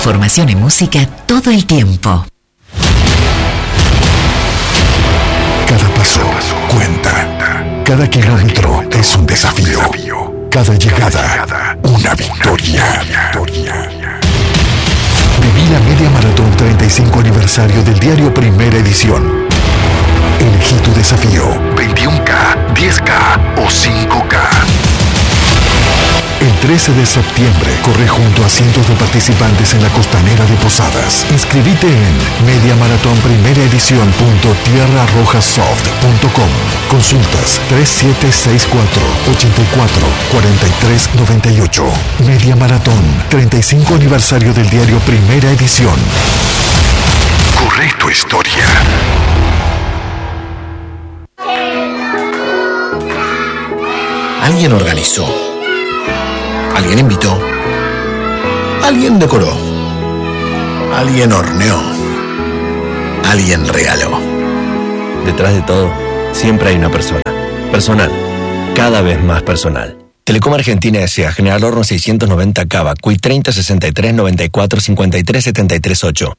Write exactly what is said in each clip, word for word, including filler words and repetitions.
Información y música todo el tiempo. Cada paso cuenta. Cada kilómetro es un desafío. Cada llegada, una victoria. Viví la Media Maratón treinta y cinco aniversario del diario Primera Edición. Elegí tu desafío, veintiuno K, diez K o cinco K. El trece de septiembre corre junto a cientos de participantes en la costanera de Posadas. Inscribite en media maratón primera edición punto tierra roja soft punto com. Consultas tres siete seis cuatro, ocho cuatro, cuatro tres nueve ocho. Media Maratón, treinta y cinco aniversario del diario Primera Edición. Corre tu historia. Alguien organizó. Alguien invitó. Alguien decoró. Alguien horneó. Alguien regaló. Detrás de todo, siempre hay una persona. Personal. Cada vez más personal. Telecom Argentina S A. General Horno seiscientos noventa Cava. Cui treinta sesenta y tres noventa y cuatro cincuenta y tres setenta y tres ocho.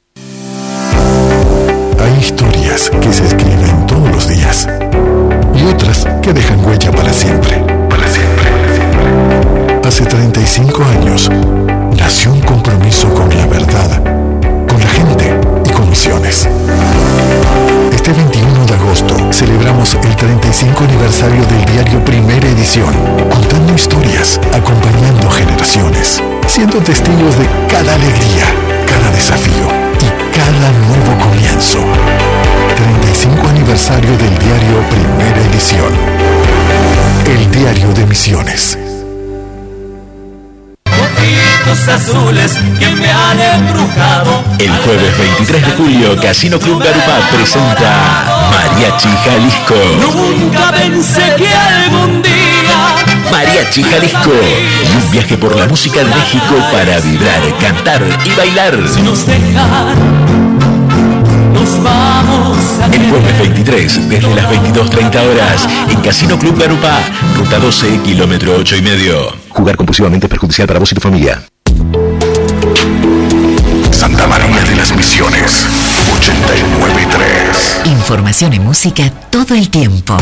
Hay historias que se escriben todos los días y otras que dejan huella para siempre. Para siempre. Hace treinta y cinco años nació un compromiso con la verdad, con la gente y con misiones. Este veintiuno de agosto celebramos el treinta y cinco aniversario del diario Primera Edición, contando historias, acompañando generaciones, siendo testigos de cada alegría, cada desafío y cada nuevo comienzo. treinta y cinco aniversario del diario Primera Edición. El diario de Misiones. Azules que me han embrujado. El jueves veintitrés de julio, Casino Club Garupá presenta Mariachi Jalisco. Nunca pensé que algún día Mariachi Jalisco. Y un viaje por la música de México para vibrar, cantar y bailar. Si nos dejan, nos vamos a El jueves veintitrés, desde las veintidós treinta horas, en Casino Club Garupá, ruta doce, kilómetro ocho y medio. Jugar compulsivamente es perjudicial para vos y tu familia. Santa María de las Misiones, ochenta y nueve punto tres. Información y música todo el tiempo.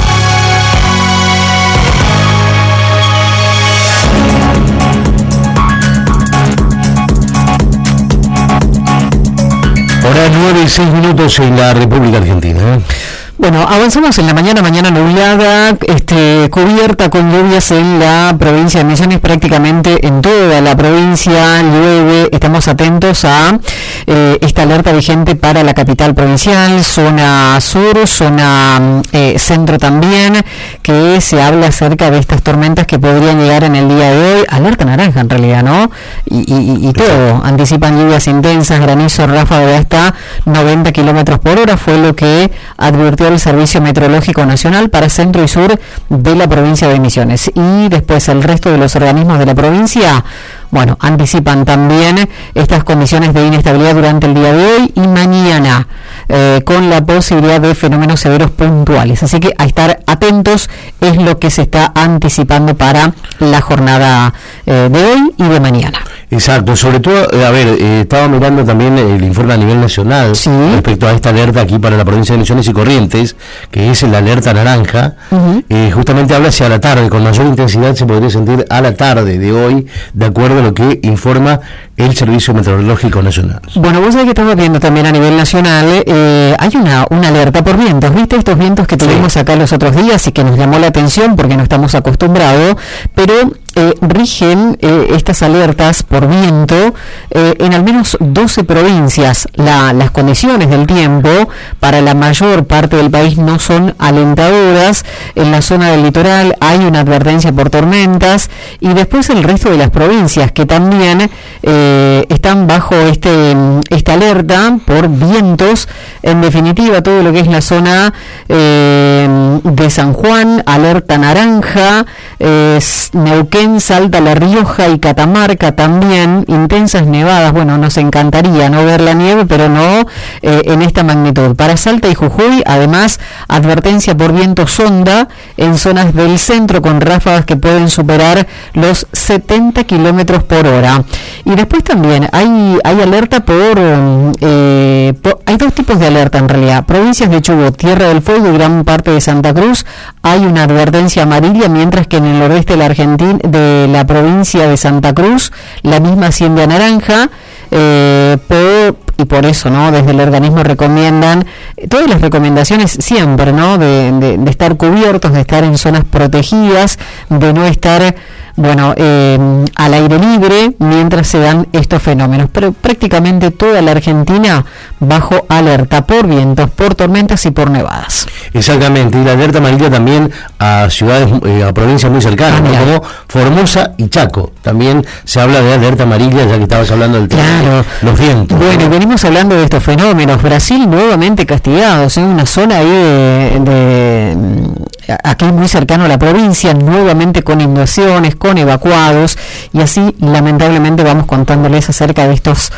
Hora nueve y seis minutos en la República Argentina. Bueno, avanzamos en la mañana, mañana nublada, este, cubierta con lluvias en la provincia de Misiones, prácticamente en toda la provincia llueve. Estamos atentos a eh, esta alerta vigente para la capital provincial, zona sur, zona eh, centro también, que se habla acerca de estas tormentas que podrían llegar en el día de hoy. Alerta naranja en realidad, ¿no? Y, y, y todo, anticipan lluvias intensas, granizo, ráfaga de hasta noventa kilómetros por hora, fue lo que advirtió el Servicio Meteorológico Nacional para centro y sur de la provincia de Misiones. Y después el resto de los organismos de la provincia, bueno, anticipan también estas condiciones de inestabilidad durante el día de hoy y mañana, eh, con la posibilidad de fenómenos severos puntuales. Así que a estar atentos es lo que se está anticipando para la jornada eh, de hoy y de mañana. Exacto, sobre todo, a ver, eh, estaba mirando también el informe a nivel nacional, ¿sí?, respecto a esta alerta aquí para la provincia de Misiones y Corrientes, que es la alerta naranja. Uh-huh. eh, justamente habla hacia la tarde, con mayor intensidad se podría sentir a la tarde de hoy, de acuerdo a lo que informa el Servicio Meteorológico Nacional. Bueno, vos sabés que estamos viendo también a nivel nacional, eh, hay una, una alerta por vientos, ¿viste? Estos vientos que tuvimos sí. acá los otros días y que nos llamó la atención porque no estamos acostumbrados, pero eh, rigen eh, estas alertas por viento eh, en al menos doce provincias. La, las condiciones del tiempo para la mayor parte del país no son alentadoras. En la zona del litoral hay una advertencia por tormentas y después el resto de las provincias que también eh, están bajo este esta alerta por vientos. En definitiva, todo lo que es la zona eh, de San Juan, alerta naranja, eh, Neuquén, Neuquén, Salta, La Rioja y Catamarca también intensas nevadas. Bueno, nos encantaría no ver la nieve, pero no eh, en esta magnitud. Para Salta y Jujuy, además, advertencia por viento sonda en zonas del centro con ráfagas que pueden superar los setenta kilómetros por hora. Y después también hay, hay alerta por, eh, por... Hay dos tipos de alerta en realidad. Provincias de Chubut, Tierra del Fuego y gran parte de Santa Cruz hay una advertencia amarilla, mientras que en el noroeste de la Argentina, de la provincia de Santa Cruz, la misma asciende a naranja, eh, por, y por eso, ¿no? Desde el organismo recomiendan, todas las recomendaciones siempre, ¿no? De, de, de estar cubiertos, de estar en zonas protegidas, de no estar, bueno, eh, al aire libre mientras se dan estos fenómenos. Pero prácticamente toda la Argentina bajo alerta por vientos, por tormentas y por nevadas. Exactamente, y la alerta amarilla también a ciudades, eh, a provincias muy cercanas, ah, ¿no? Como Formosa y Chaco. También se habla de alerta amarilla, ya que estabas hablando del tema, claro, de los vientos. Bueno, ¿no? Venimos hablando de estos fenómenos. Brasil nuevamente castigados en una zona ahí de, de aquí muy cercano a la provincia, nuevamente con inundaciones, con evacuados, y así lamentablemente vamos contándoles acerca de estos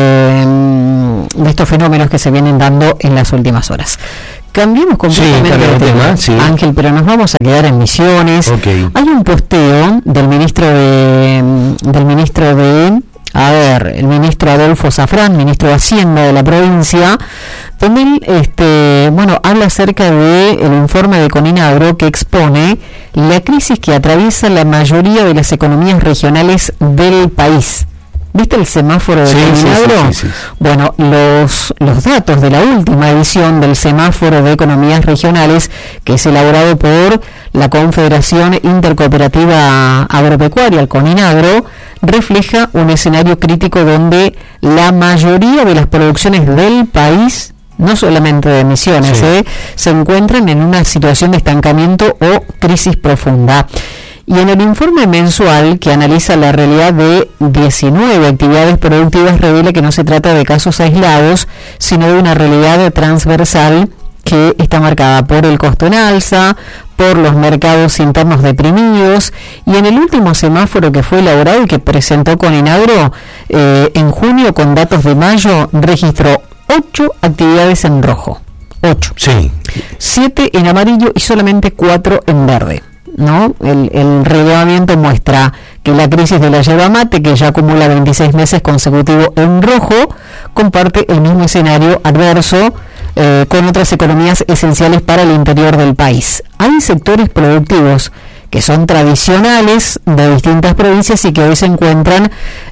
eh, de estos fenómenos que se vienen dando en las últimas horas. Cambiemos completamente sí, de tema, tema sí. Ángel, pero nos vamos a quedar en Misiones. Okay. Hay un posteo del ministro de del ministro de a ver, el ministro Adolfo Safrán, ministro de Hacienda de la provincia, donde él, este, bueno, habla acerca del informe de Coninagro que expone la crisis que atraviesa la mayoría de las economías regionales del país. ¿Viste el semáforo de sí, Coninagro? Sí, sí, sí, sí. Bueno, los, los datos de la última edición del semáforo de economías regionales, que es elaborado por la Confederación Intercooperativa Agropecuaria, el Coninagro, refleja un escenario crítico donde la mayoría de las producciones del país, no solamente de Misiones, sí. eh, se encuentran en una situación de estancamiento o crisis profunda. Y en el informe mensual que analiza la realidad de diecinueve actividades productivas revela que no se trata de casos aislados, sino de una realidad transversal que está marcada por el costo en alza, por los mercados internos deprimidos, y en el último semáforo que fue elaborado y que presentó Coninagro eh, en junio con datos de mayo, registró ocho actividades en rojo, ocho, sí. siete en amarillo y solamente cuatro en verde. ¿No? El, el relevamiento muestra que la crisis de la yerba mate, que ya acumula veintiséis meses consecutivos en rojo, comparte el mismo escenario adverso eh, con otras economías esenciales para el interior del país. Hay sectores productivos que son tradicionales de distintas provincias y que hoy se encuentran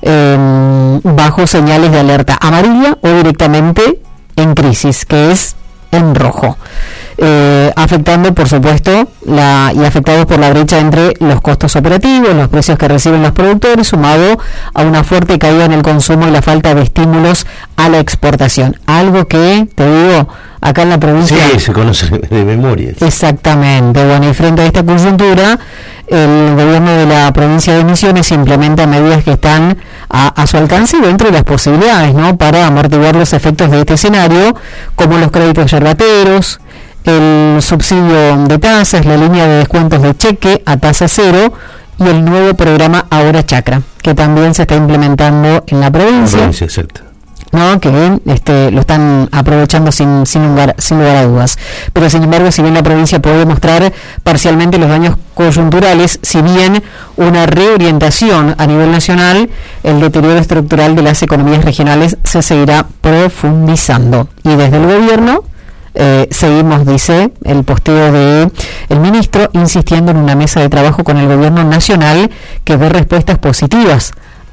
eh, bajo señales de alerta amarilla o directamente en crisis, que es en rojo. Eh, afectando, por supuesto, la y afectados por la brecha entre los costos operativos, los precios que reciben los productores, sumado a una fuerte caída en el consumo y la falta de estímulos a la exportación. Algo que, te digo, acá en la provincia... Sí, se conoce de memoria. Exactamente. Bueno, y frente a esta coyuntura, el gobierno de la provincia de Misiones implementa medidas que están a, a su alcance y dentro de las posibilidades, ¿no?, para amortiguar los efectos de este escenario, como los créditos yerbateros, el subsidio de tasas, la línea de descuentos de cheque a tasa cero y el nuevo programa Ahora Chacra, que también se está implementando en la provincia. La provincia, exacto. ¿No? Que este, lo están aprovechando sin, sin, lugar, sin lugar a dudas. Pero sin embargo, si bien la provincia puede mostrar parcialmente los daños coyunturales, si bien una reorientación a nivel nacional, el deterioro estructural de las economías regionales se seguirá profundizando. Y desde el gobierno Eh, seguimos, dice el posteo de el ministro, insistiendo en una mesa de trabajo con el gobierno nacional que dé respuestas positivas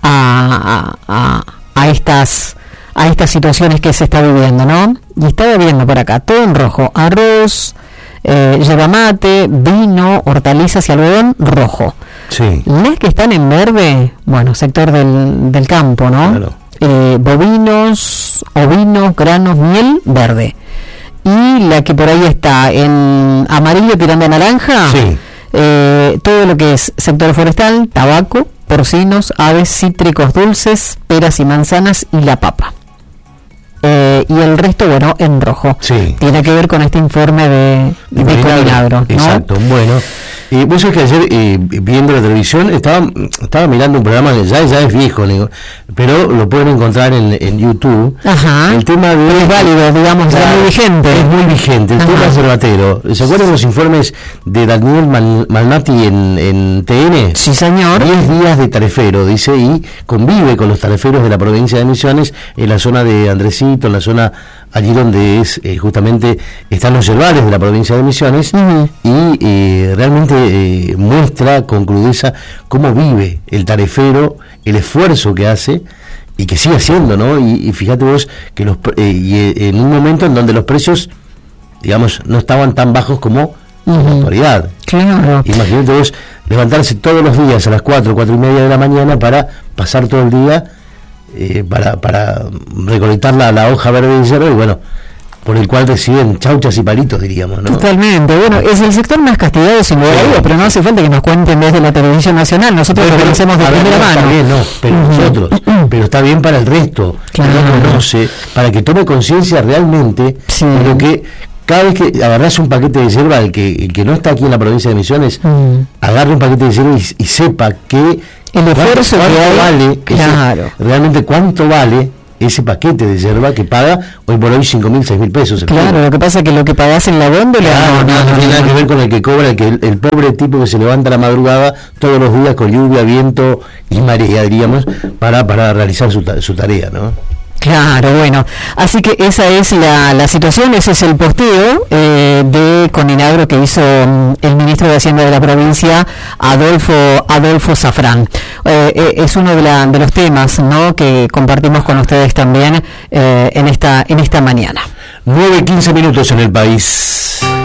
a, a, a estas a estas situaciones que se está viviendo, ¿no? Y estaba viendo por acá todo en rojo: arroz, eh, yerba mate, vino, hortalizas y algodón rojo. Sí. Las que están en verde, bueno, sector del, del campo, ¿no? Claro. Eh, bovinos, ovinos, granos, miel, verde. Y la que por ahí está en amarillo tirando a naranja, sí. eh, todo lo que es sector forestal, tabaco, porcinos, aves, cítricos dulces, peras y manzanas y la papa. eh, y el resto, bueno, en rojo. Sí. Tiene que ver con este informe de, de, de Cominagro, ¿no? Exacto, bueno. Y vos sabés que ayer, eh, viendo la televisión, estaba, estaba mirando un programa que ya, ya es viejo, digo, pero lo pueden encontrar en, en YouTube. Ajá. El tema de... Es válido, digamos, ya es muy vigente. Es muy vigente, el Ajá. tema Cervatero. ¿Se acuerdan los informes de Daniel Mal, Malnati en, en T N? Sí, señor. diez días de tarefero, dice, y convive con los tareferos de la provincia de Misiones, en la zona de Andresito, en la zona allí donde es eh, justamente están los yerbales de la provincia de Misiones, uh-huh. y eh, realmente eh, muestra con crudeza cómo vive el tarefero, el esfuerzo que hace y que sigue haciendo, ¿no? Y, y fíjate vos que los eh, y, eh, en un momento en donde los precios, digamos, no estaban tan bajos como uh-huh. en la actualidad. Claro. Imagínate vos levantarse todos los días a las cuatro, cuatro y media de la mañana para pasar todo el día eh, para, para recolectar la, la hoja verde de hierro y bueno, por el cual reciben chauchas y palitos, diríamos, ¿no? Totalmente. Bueno, es el sector más castigado sin lugar a dudas, pero no hace falta que nos cuenten desde la televisión nacional, nosotros lo conocemos de primera mano. Está bien, no, pero uh-huh. nosotros, uh-huh. pero está bien para el resto, claro. que no conoce, para que tome conciencia realmente sí. de lo que cada vez que agarras un paquete de yerba, el que, el que no está aquí en la provincia de Misiones, uh-huh. agarre un paquete de yerba y, y sepa que el esfuerzo cuánto, que hay, vale, claro. ese, realmente cuánto vale ese paquete de yerba que paga hoy por hoy cinco mil, seis mil pesos. Claro, kilo. Lo que pasa es que lo que pagás en la góndola claro, no, no, no, no tiene no, nada no. que ver con el que cobra, el, que, el, el pobre tipo que se levanta a la madrugada todos los días con lluvia, viento y marea, diríamos, para, para realizar su, su tarea, ¿no? Claro, bueno, así que esa es la, la situación, ese es el posteo eh, de Cominagro que hizo um, el ministro de Hacienda de la provincia, Adolfo Adolfo Zafrán. Eh, eh, es uno de, la, de los temas, ¿no?, que compartimos con ustedes también eh, en esta en esta mañana. nueve quince minutos en el país.